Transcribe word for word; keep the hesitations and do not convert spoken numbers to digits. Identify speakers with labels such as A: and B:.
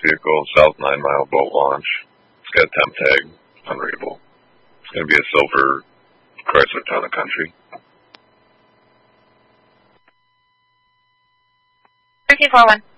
A: vehicle, South Nine Mile boat launch. It's got a temp tag, unreadable. It's going to be a silver Chrysler Town and Country.
B: three two four one.